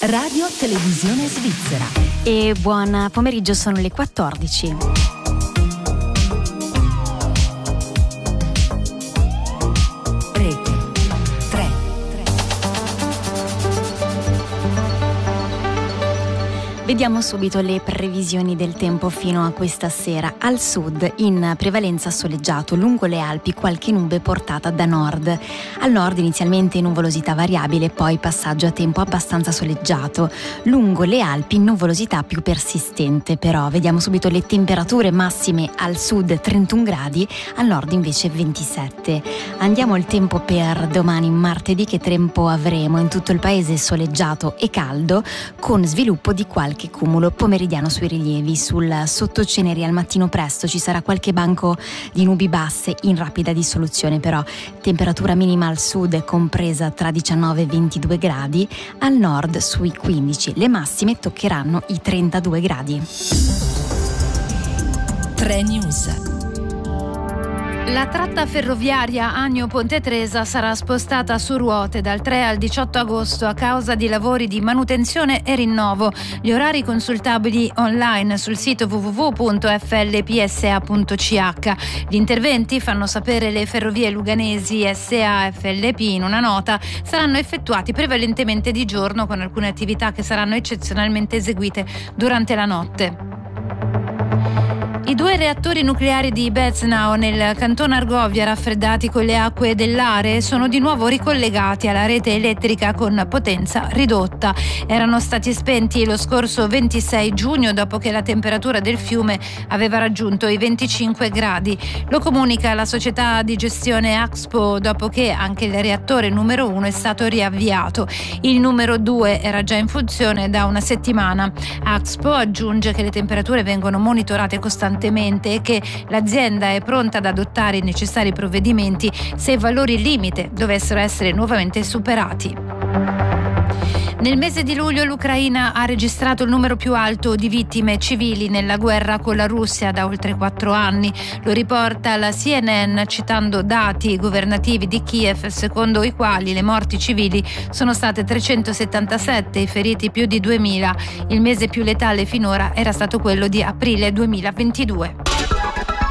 Radio Televisione Svizzera. E buon pomeriggio, sono le 14. Vediamo subito le previsioni del tempo fino a questa sera. Al sud in prevalenza soleggiato, lungo le Alpi qualche nube portata da nord. Al nord inizialmente nuvolosità variabile, poi passaggio a tempo abbastanza soleggiato. Lungo le Alpi nuvolosità più persistente, però vediamo subito le temperature massime: al sud 31 gradi, al nord invece 27. Andiamo al tempo per domani martedì. Che tempo avremo? In tutto il paese soleggiato e caldo, con sviluppo di qualche cumulo pomeridiano sui rilievi. Sul sottoceneri al mattino presto ci sarà qualche banco di nubi basse in rapida dissoluzione, però temperatura minima al sud compresa tra 19 e 22 gradi, al nord sui 15. Le massime toccheranno i 32 gradi. 3 News. La tratta ferroviaria Agno-Ponte Tresa sarà spostata su ruote dal 3 al 18 agosto a causa di lavori di manutenzione e rinnovo. Gli orari consultabili online sul sito www.flpsa.ch. Gli interventi, fanno sapere le Ferrovie Luganesi SAFLP in una nota, saranno effettuati prevalentemente di giorno, con alcune attività che saranno eccezionalmente eseguite durante la notte. I 2 reattori nucleari di Beznau nel canton Argovia, raffreddati con le acque dell'Are, sono di nuovo ricollegati alla rete elettrica con potenza ridotta. Erano stati spenti lo scorso 26 giugno dopo che la temperatura del fiume aveva raggiunto i 25 gradi. Lo comunica la società di gestione Axpo dopo che anche il reattore numero 1 è stato riavviato. Il numero 2 era già in funzione da una settimana. Axpo aggiunge che le temperature vengono monitorate costantemente e che l'azienda è pronta ad adottare i necessari provvedimenti se i valori limite dovessero essere nuovamente superati. Nel mese di luglio l'Ucraina ha registrato il numero più alto di vittime civili nella guerra con la Russia da oltre 4 anni. Lo riporta la CNN citando dati governativi di Kiev, secondo i quali le morti civili sono state 377 e i feriti più di 2000. Il mese più letale finora era stato quello di aprile 2022.